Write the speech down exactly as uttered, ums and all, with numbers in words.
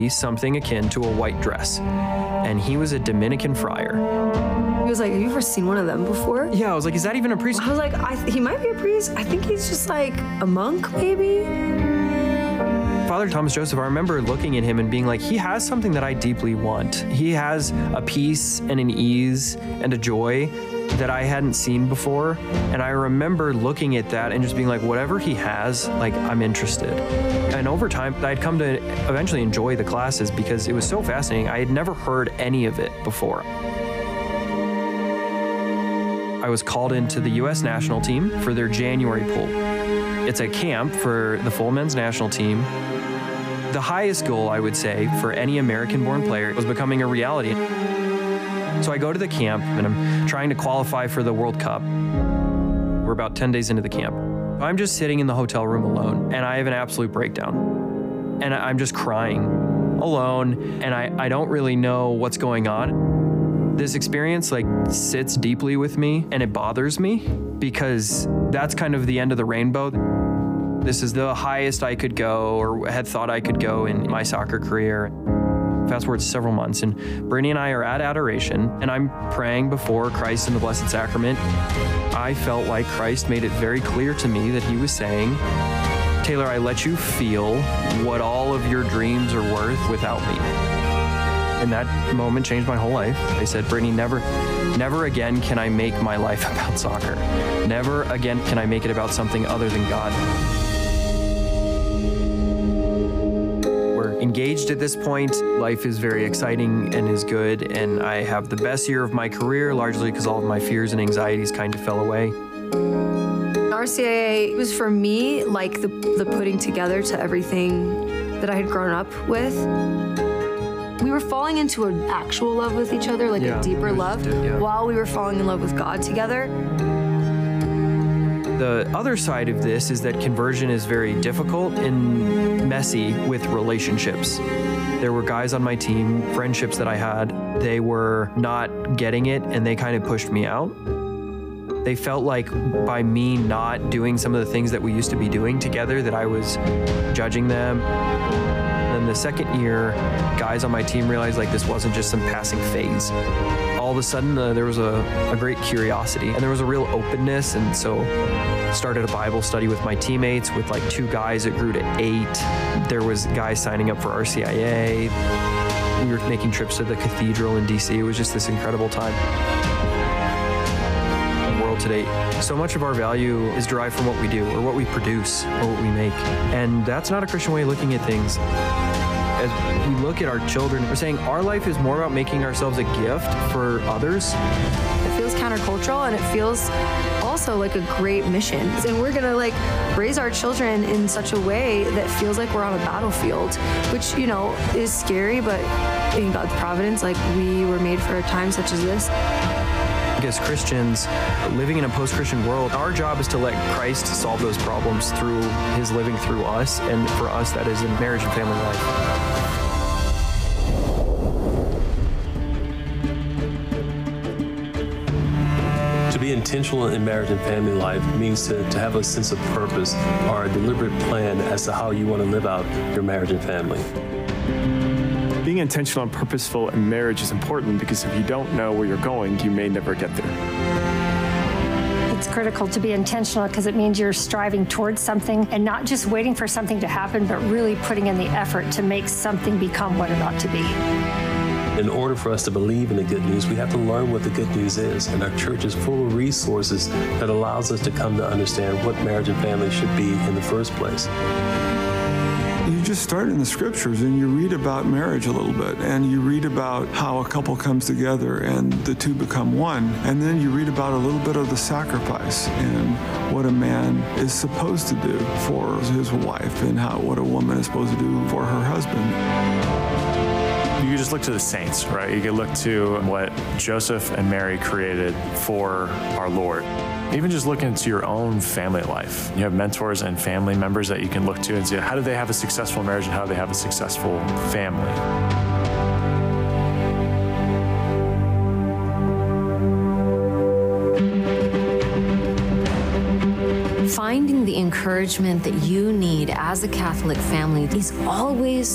something akin to a white dress, and he was a Dominican friar. He was like, have you ever seen one of them before? Yeah, I was like, is that even a priest? I was like, I th- he might be a priest. I think he's just like a monk, maybe. Father Thomas Joseph, I remember looking at him and being like, he has something that I deeply want. He has a peace and an ease and a joy that I hadn't seen before. And I remember looking at that and just being like, whatever he has, like, I'm interested. And over time, I'd come to eventually enjoy the classes because it was so fascinating. I had never heard any of it before. I was called into the U S national team for their January pool. It's a camp for the full men's national team. The highest goal, I would say, for any American-born player was becoming a reality. So I go to the camp and I'm trying to qualify for the World Cup. We're about ten days into the camp. I'm just sitting in the hotel room alone and I have an absolute breakdown. And I'm just crying alone and I, I don't really know what's going on. This experience like sits deeply with me and it bothers me because that's kind of the end of the rainbow. This is the highest I could go or had thought I could go in my soccer career. Fast forward several months and Brittany and I are at adoration and I'm praying before Christ in the Blessed Sacrament. I felt like Christ made it very clear to me that he was saying, Taylor, I let you feel what all of your dreams are worth without me. And that moment changed my whole life. I said, Brittany, never, never again can I make my life about soccer. Never again can I make it about something other than God. We're engaged at this point. Life is very exciting and is good. And I have the best year of my career, largely because all of my fears and anxieties kind of fell away. R C I A was for me like the, the putting together to everything that I had grown up with. We were falling into an actual love with each other, like Yeah, a deeper it was- love, yeah. while we were falling in love with God together. The other side of this is that conversion is very difficult and messy with relationships. There were guys on my team, friendships that I had, they were not getting it and they kind of pushed me out. They felt like by me not doing some of the things that we used to be doing together that I was judging them. And the second year, guys on my team realized like this wasn't just some passing phase. All of a sudden, uh, there was a, a great curiosity and there was a real openness. And so started a Bible study with my teammates with like two guys. It grew to eight. There was guys signing up for R C I A. We were making trips to the cathedral in D C. It was just this incredible time. Today, so much of our value is derived from what we do or what we produce or what we make. And that's not a Christian way of looking at things. As we look at our children, we're saying our life is more about making ourselves a gift for others. It feels countercultural and it feels also like a great mission. And we're gonna like raise our children in such a way that feels like we're on a battlefield, which, you know, is scary, but in God's providence, like we were made for a time such as this. As Christians living in a post-Christian world, our job is to let Christ solve those problems through his living through us, and for us that is in marriage and family life. To be intentional in marriage and family life means to, to have a sense of purpose or a deliberate plan as to how you want to live out your marriage and family. Being intentional and purposeful in marriage is important because if you don't know where you're going, you may never get there. It's critical to be intentional because it means you're striving towards something and not just waiting for something to happen, but really putting in the effort to make something become what it ought to be. In order for us to believe in the good news, we have to learn what the good news is. And our church is full of resources that allows us to come to understand what marriage and family should be in the first place. You just start in the scriptures and you read about marriage a little bit and you read about how a couple comes together and the two become one. And then you read about a little bit of the sacrifice and what a man is supposed to do for his wife and how what a woman is supposed to do for her husband. You could just look to the saints, right? You could look to what Joseph and Mary created for our Lord. Even just look into your own family life. You have mentors and family members that you can look to and see how do they have a successful marriage and how do they have a successful family. Finding the encouragement that you need as a Catholic family is always